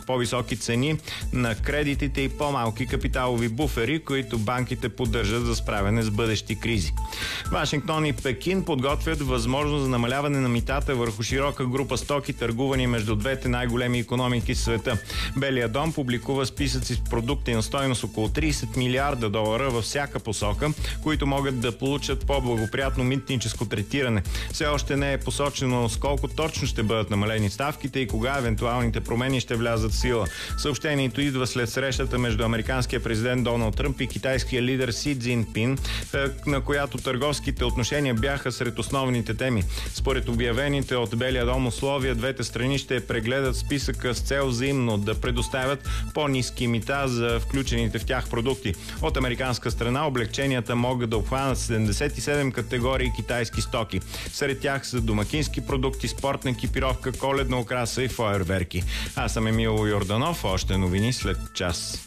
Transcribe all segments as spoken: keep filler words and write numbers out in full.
от по-високи цени на кредитите и по-малки капиталови буфери, които банките поддържат за справяне с бъдещи кризи. Вашингтон и Пекин подготвят възможност за намаляване на митата върху широка група стоки, търгувани между двете най-големи икономики в света. Белия дом публикува списъци с продукти на стойност около трийсет милиарда долара във всяка посока, които могат да получат по-благоприятно митническо третиране. Все още не е посочено с колко точно ще бъдат намалени ставките и кога евентуалните промени ще влязат в сила. Съобщението идва след срещата между американския президент Доналд Тръмп и китайския лидер Си Цзинпин, на която търговските отношения бяха сред основните теми. Според обявените от Белия дом условия, двете страни ще прегледат списъка с цел взаимно да предоставят по-ниски мита за включените в тях продукти. От американска страна облегченията могат да обхванат седемдесет и седем категории китайски стоки. Сред тях са домакински продукти, спортна екипировка, коледна украса и фойерверки. Аз съм Емил Йорданов, още новини след час.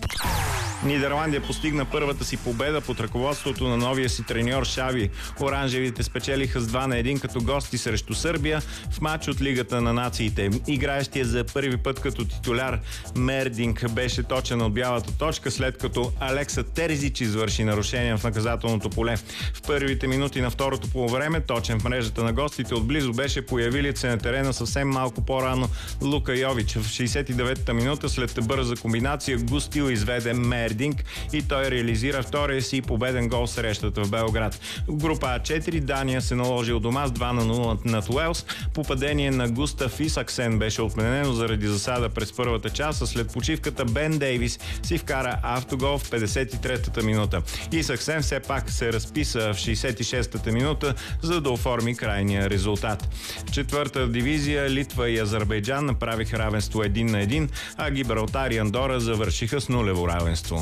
Нидерландия постигна първата си победа под ръководството на новия си треньор Шави. Оранжевите спечелиха с два на един като гости срещу Сърбия в матч от Лигата на нациите. Играещия за първи път като титуляр Мердинг беше точен от бялата точка, след като Алекса Терзич извърши нарушения в наказателното поле. В първите минути на второто полувреме, точен в мрежата на гостите, отблизо беше появилият се на терена съвсем малко по-рано Лука Йович. В шейсет и деветата минута след бърза комбинация Густил изведе Мердинг и той реализира втория си победен гол в срещата в Белград. В група А четири Дания се наложи у дома с два на нула над Уелс. Попадение на Густав Исаксен беше отменено заради засада през първата част, а след почивката Бен Дейвис си вкара автогол в петдесет и третата минута. Исаксен все пак се разписа в шейсет и шестата минута, за да оформи крайния резултат. В четвърта дивизия Литва и Азербайджан направиха равенство един на един, а Гибралтар и Андора завършиха с нулево равенство.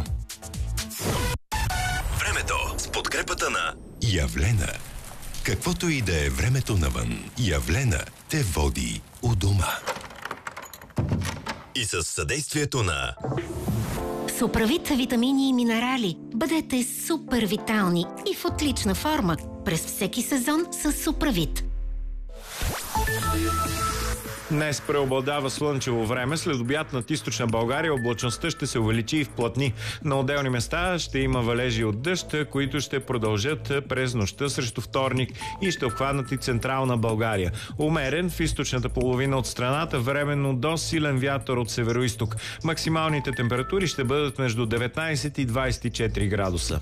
Времето с подкрепата на Явлена. Каквото и да е времето навън, Явлена те води у дома. И с съдействието на Суправит витамини и минерали. Бъдете супер витални и в отлична форма през всеки сезон с Суправит. Днес преобладава слънчево време. След обяд над източна България облачността ще се увеличи и вплътни. На отделни места ще има валежи от дъжд, които ще продължат през нощта срещу вторник и ще обхванат и централна България. Умерен в източната половина от страната, временно до силен вятър от североизток. Максималните температури ще бъдат между деветнайсет и двайсет и четири градуса.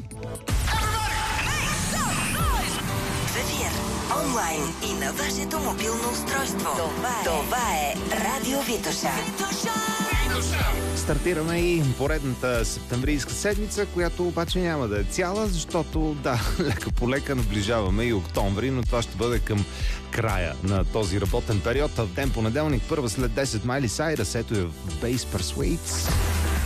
Онлайн и на вашето мобилно устройство. Това е, Това е Радио Витоша. Стартираме и поредната септемврийска седмица, която обаче няма да е цяла, защото да, лека по лека наближаваме и октомври, но това ще бъде към края на този работен период. В ден понеделник, първа след десет, Майли Сайръс, ето е в Base Persuades.